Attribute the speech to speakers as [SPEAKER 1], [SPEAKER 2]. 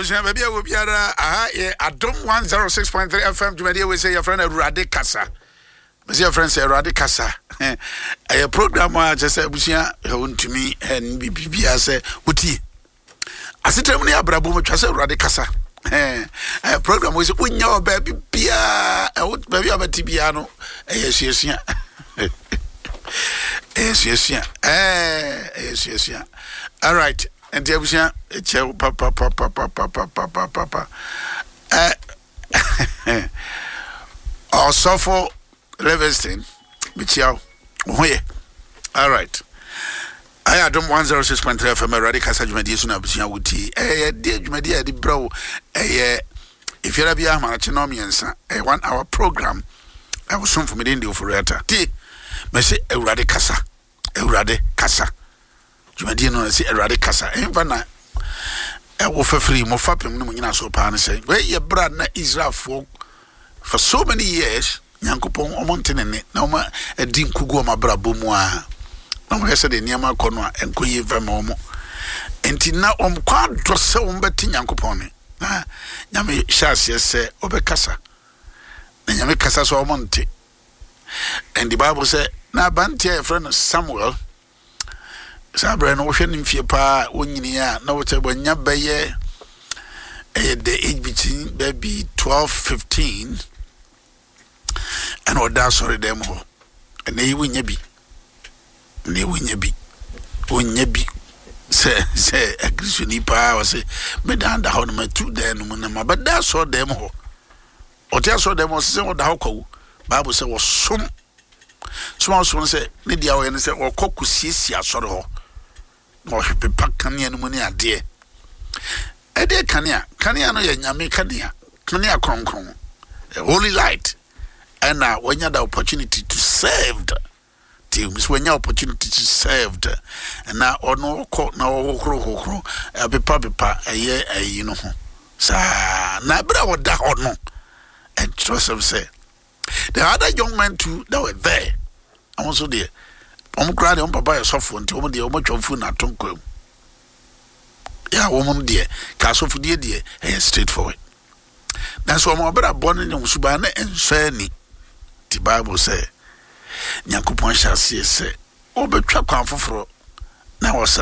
[SPEAKER 1] Abusia baby will be Adom 106.3 FM Jumadi we say your friend Rade Kasa. But your friend say Rade Kasa. A program just say Abusia to me and BBA say Uti. As it terminate Abrabu which say Rade Kasa. A program was when your baby Pia baby of a Tibiano. Yes. Yes. All right. And Abusia papa also Livingston Michelle. All right. I had 106.3 FM Radio Casa Jumadi Suna Busia Wuti. Dear Jumadia di bro. If you're a Bia Marachinomians, a 1 hour program, I was soon from India for Rata. T. Messi Erade Casa. Erade Casa. Jumadi no say Erade Casa. Envana. I will free more fapping no so pan say, where your brother na Israel for so many years, Yankopon o mountain no ma a dim kugo ma brabomwa. No hesa de niama konwa enkoye vamomo. Enti na kwa dose umbeti Yankopon. Na nyame shase se obekasa. Na nyame kasa so omonte. And the Bible said, na banti a friend Samuel Sabre no hwe nimfie pa onyini a na wote bonya beye the age between baby 12-15 and oda sorry dem ho na yi wonya bi se agrisoni pa was me dan da ho no ma tu dan no na ma bada so dem ho otia so dem se oda ho kwawu Bible say was some say ne dia wo say okokusiesia asore ho no pepa kania no mani ade ede kania no ye nyame kania kronkron holy light and when you had the opportunity to serve teams when you opportunity to serve and now ono ko na okro pepa you know sa na bra woda ho no and trust them say the other young men too that were there also there crowd papa yourself until the twomfu na tonko ya woman there ka sofu there straightforward that's why my brother born in Suba na ensani the Bible say Nyankopon shall say obetwa kwan foforo na